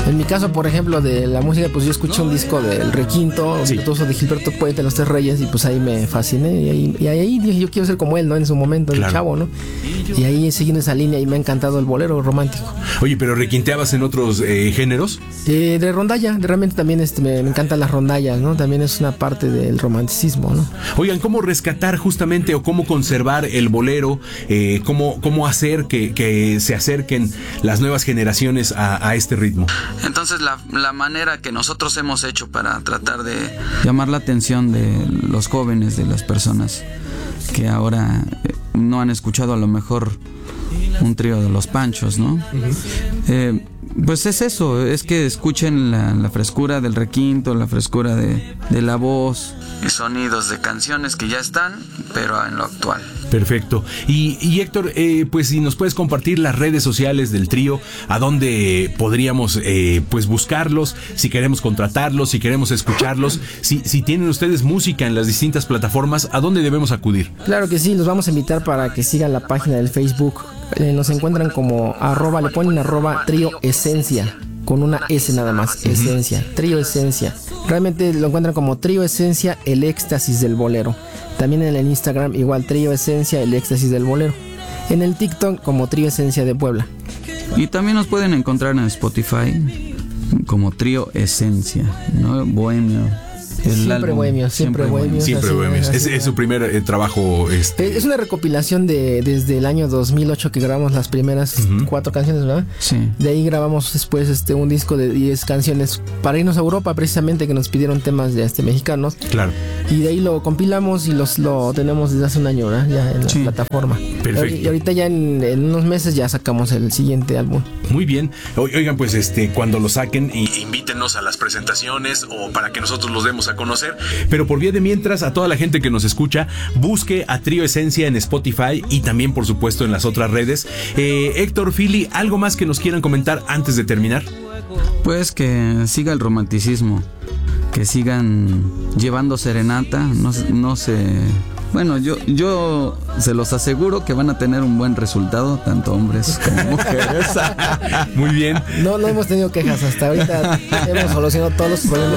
En mi caso, por ejemplo, de la música, pues yo escuché un disco del Requinto, virtuoso de Gilberto Puente, Los Tres Reyes, y pues ahí me fasciné. Y ahí dije, yo quiero ser como él, ¿no? En su momento, el chavo, ¿no? Y ahí siguiendo esa línea y me ha encantado el bolero romántico. Oye, ¿pero requinteabas en otros géneros? De rondalla, realmente también me encantan las rondallas, ¿no? También es una parte del romanticismo, ¿no? Oigan, ¿cómo rescatar justamente o cómo conservar el bolero? ¿Cómo hacer que se acerquen las nuevas generaciones a este ritmo? Entonces la manera que nosotros hemos hecho para tratar de llamar la atención de los jóvenes, de las personas que ahora no han escuchado a lo mejor un trío de Los Panchos, ¿no? Uh-huh. Pues es eso, es que escuchen la frescura del requinto, la frescura de la voz. Y sonidos de canciones que ya están, pero en lo actual. Perfecto. Y Héctor, pues si nos puedes compartir las redes sociales del trío, a dónde podríamos pues buscarlos, si queremos contratarlos, si queremos escucharlos, si tienen ustedes música en las distintas plataformas, ¿a dónde debemos acudir? Claro que sí, los vamos a invitar para que sigan la página del Facebook. Nos encuentran como le ponen @Trío Esencia, con una S nada más, Esencia, Trío Esencia. Realmente lo encuentran como Trío Esencia, el éxtasis del bolero. También en el Instagram igual Trío Esencia, el éxtasis del bolero. En el TikTok como Trío Esencia de Puebla. Y también nos pueden encontrar en Spotify como Trío Esencia, ¿no? Bohemio. Siempre bohemios. Es su primer trabajo. Es una recopilación desde el año 2008 que grabamos las primeras 4 canciones, ¿verdad? Sí. De ahí grabamos después un disco de 10 canciones para irnos a Europa, precisamente, que nos pidieron temas de mexicanos. Claro. Y de ahí lo compilamos y lo tenemos desde hace un año, ¿verdad? Ya en la plataforma. Perfecto. Y ahorita ya en unos meses ya sacamos el siguiente álbum. Muy bien. Oigan, pues cuando lo saquen, invítenos a las presentaciones o para que nosotros los demos a conocer. Pero por vía de mientras, a toda la gente que nos escucha, busque a Trío Esencia en Spotify y también, por supuesto, en las otras redes. Héctor, Philly, ¿algo más que nos quieran comentar antes de terminar? Pues que siga el romanticismo, que sigan llevando serenata, no se... Bueno, yo se los aseguro que van a tener un buen resultado, tanto hombres como mujeres. Muy bien. No hemos tenido quejas hasta ahorita. Hemos solucionado todos los problemas.